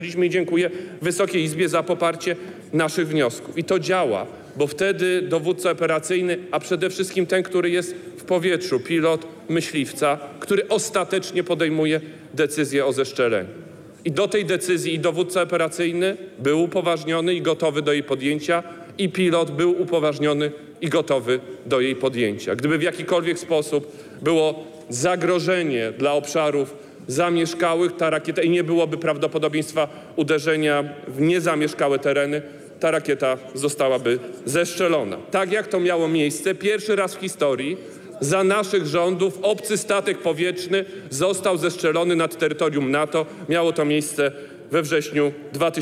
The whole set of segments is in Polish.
I dziękuję Wysokiej Izbie za poparcie naszych wniosków. I to działa, bo wtedy dowódca operacyjny, a przede wszystkim ten, który jest w powietrzu, pilot myśliwca, który ostatecznie podejmuje decyzję o zestrzeleniu. I do tej decyzji i dowódca operacyjny był upoważniony i gotowy do jej podjęcia, i pilot był upoważniony i gotowy do jej podjęcia. Gdyby w jakikolwiek sposób było zagrożenie dla obszarów zamieszkałych, ta rakieta, i nie byłoby prawdopodobieństwa uderzenia w niezamieszkałe tereny, ta rakieta zostałaby zestrzelona. Tak jak to miało miejsce pierwszy raz w historii, za naszych rządów obcy statek powietrzny został zestrzelony nad terytorium NATO. Miało to miejsce we wrześniu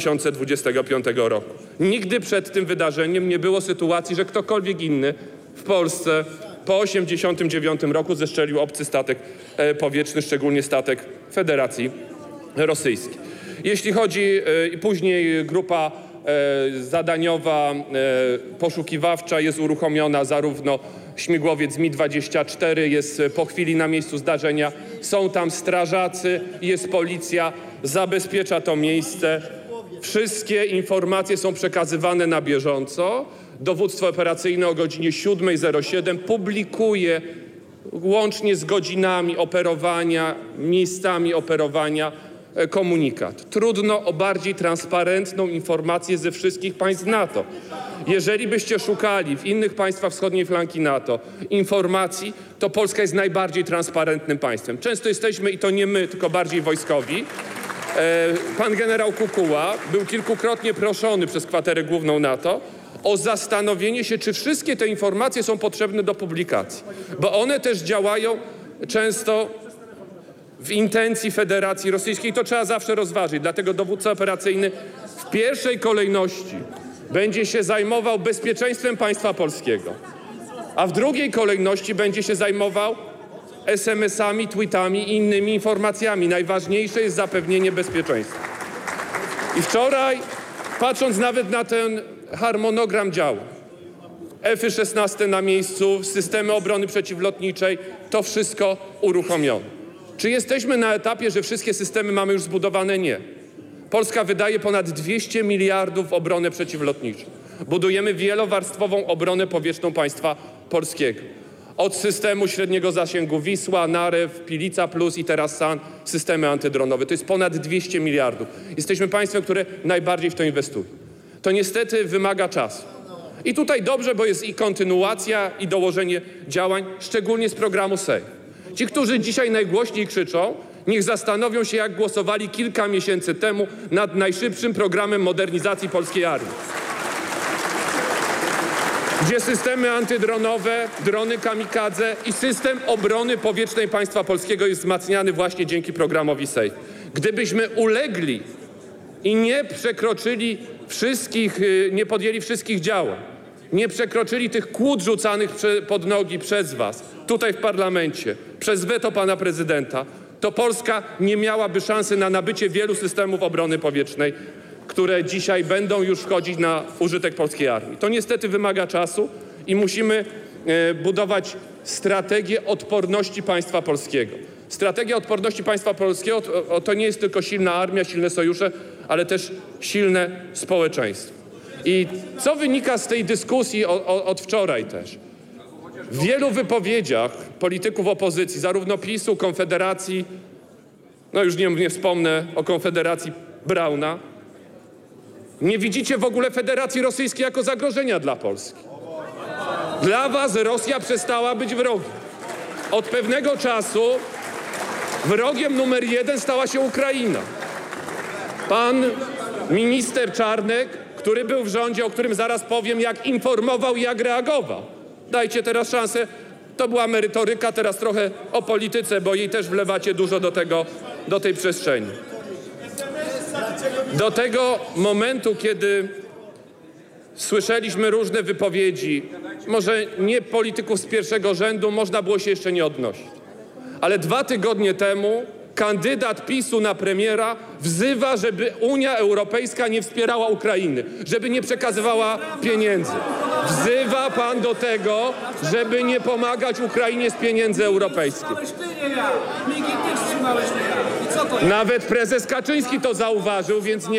2025 roku. Nigdy przed tym wydarzeniem nie było sytuacji, że ktokolwiek inny w Polsce po 1989 roku zestrzelił obcy statek powietrzny, szczególnie statek Federacji Rosyjskiej. Jeśli chodzi później grupa zadaniowa, poszukiwawcza jest uruchomiona, zarówno śmigłowiec Mi-24 jest po chwili na miejscu zdarzenia, są tam strażacy, jest policja, zabezpiecza to miejsce. Wszystkie informacje są przekazywane na bieżąco. Dowództwo operacyjne o godzinie 7:07 publikuje łącznie z godzinami operowania, miejscami operowania komunikat. Trudno o bardziej transparentną informację ze wszystkich państw NATO. Jeżeli byście szukali w innych państwach wschodniej flanki NATO informacji, to Polska jest najbardziej transparentnym państwem. Często jesteśmy, i to nie my, tylko bardziej wojskowi. Pan generał Kukuła był kilkukrotnie proszony przez kwaterę główną NATO o zastanowienie się, czy wszystkie te informacje są potrzebne do publikacji, bo one też działają często w intencji Federacji Rosyjskiej. To trzeba zawsze rozważyć. Dlatego dowódca operacyjny w pierwszej kolejności będzie się zajmował bezpieczeństwem państwa polskiego, a w drugiej kolejności będzie się zajmował SMS-ami, tweetami i innymi informacjami. Najważniejsze jest zapewnienie bezpieczeństwa. I wczoraj, patrząc nawet na ten harmonogram działań, F-16 na miejscu, systemy obrony przeciwlotniczej, to wszystko uruchomione. Czy jesteśmy na etapie, że wszystkie systemy mamy już zbudowane? Nie. Polska wydaje ponad 200 miliardów w obronę przeciwlotniczą. Budujemy wielowarstwową obronę powietrzną państwa polskiego. Od systemu średniego zasięgu Wisła, Narew, Pilica Plus i teraz SAN, systemy antydronowe. To jest ponad 200 miliardów. Jesteśmy państwem, które najbardziej w to inwestuje. To niestety wymaga czasu. I tutaj dobrze, bo jest i kontynuacja, i dołożenie działań, szczególnie z programu SAFE. Ci, którzy dzisiaj najgłośniej krzyczą, niech zastanowią się, jak głosowali kilka miesięcy temu nad najszybszym programem modernizacji polskiej armii, gdzie systemy antydronowe, drony kamikadze i system obrony powietrznej państwa polskiego jest wzmacniany właśnie dzięki programowi SAFE. Gdybyśmy ulegli i nie przekroczyli wszystkich, nie podjęli wszystkich działań, nie przekroczyli tych kłód rzucanych pod nogi przez was, tutaj w parlamencie, przez weto pana prezydenta, to Polska nie miałaby szansy na nabycie wielu systemów obrony powietrznej, które dzisiaj będą już wchodzić na użytek polskiej armii. To niestety wymaga czasu i musimy budować strategię odporności państwa polskiego. Strategia odporności państwa polskiego to nie jest tylko silna armia, silne sojusze, ale też silne społeczeństwo. I co wynika z tej dyskusji od wczoraj też? W wielu wypowiedziach polityków opozycji, zarówno PiS-u, Konfederacji, no już nie wspomnę o Konfederacji Brauna, nie widzicie w ogóle Federacji Rosyjskiej jako zagrożenia dla Polski. Dla was Rosja przestała być wrogiem. Od pewnego czasu wrogiem numer 1 stała się Ukraina. Pan minister Czarnek, który był w rządzie, o którym zaraz powiem, jak informował i jak reagował. Dajcie teraz szansę. To była merytoryka, teraz trochę o polityce, bo jej też wlewacie dużo do tej przestrzeni. Do tego momentu, kiedy słyszeliśmy różne wypowiedzi, może nie polityków z pierwszego rzędu, można było się jeszcze nie odnosić. Ale 2 tygodnie temu kandydat PiS-u na premiera wzywa, żeby Unia Europejska nie wspierała Ukrainy, żeby nie przekazywała pieniędzy. Wzywa pan do tego, żeby nie pomagać Ukrainie z pieniędzy europejskich. Nawet prezes Kaczyński to zauważył, więc nie